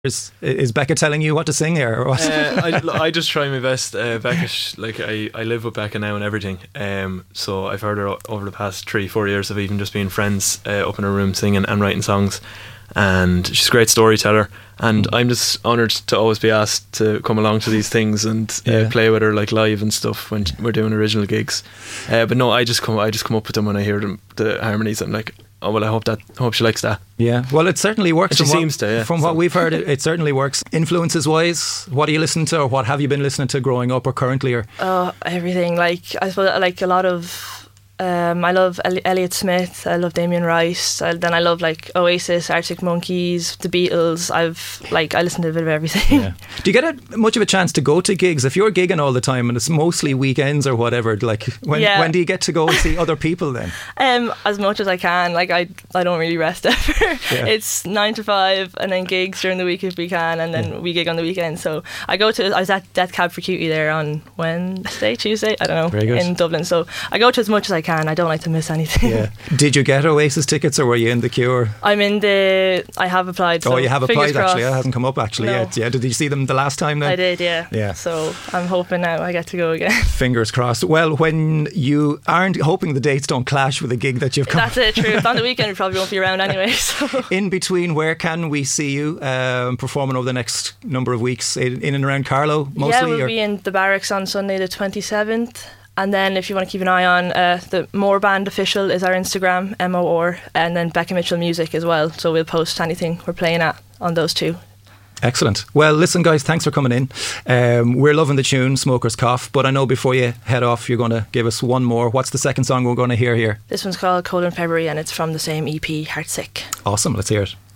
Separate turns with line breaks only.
Is Becca telling you what to sing there, or what?
I just try my best. Becca, I live with Becca now and everything. So I've heard her over the past 3-4 years of even just being friends, up in her room singing and writing songs. And she's a great storyteller, and I'm just honoured to always be asked to come along to these things and play with her like live and stuff when we're doing original gigs. But no, I just come up with them when I hear them, the harmonies. I'm like, oh well, I hope she likes that. Yeah,
well, it certainly works.
And she seems to. Yeah,
from what we've heard, it certainly works. Influences wise, what are you listening to, or what have you been listening to growing up or currently? Or
everything. Like I suppose, like a lot of. I love Elliott Smith. I love Damien Rice. Then I love like Oasis, Arctic Monkeys, the Beatles. I listen to a bit of everything.
Yeah. Do you get much of a chance to go to gigs if you're gigging all the time and it's mostly weekends or whatever? Like when do you get to go and see other people then? As
much as I can. Like I don't really rest ever. Yeah. It's 9 to 5 and then gigs during the week if we can, and then we gig on the weekend. So I was at Death Cab for Cutie there on Tuesday, I don't know, in Dublin. So I go to as much as I can. I don't like to miss anything.
Yeah. Did you get Oasis tickets, or were you in the queue? Or?
I have applied. So
you have applied
crossed.
Actually. It hasn't come up actually yet. Yeah. Did you see them the last time then?
I did, yeah.
Yeah.
So I'm hoping now I get to go again.
Fingers crossed. Well, when you aren't hoping the dates don't clash with the gig that you've come.
That's it, true. On the weekend we probably won't be around anyway. So.
In between, where can we see you performing over the next number of weeks? In and around Carlow mostly?
Yeah, we'll be in the Barracks on Sunday the 27th. And then if you want to keep an eye on the Moore Band Official is our Instagram, MOR, and then Becca Mitchell Music as well. So we'll post anything we're playing at on those two.
Excellent. Well, listen guys, thanks for coming in. We're loving the tune Smoker's Cough, but I know before you head off you're going to give us one more. What's the second song we're going to hear here?
This one's called Cold in February, and it's from the same EP, Heartsick.
Awesome, let's hear it.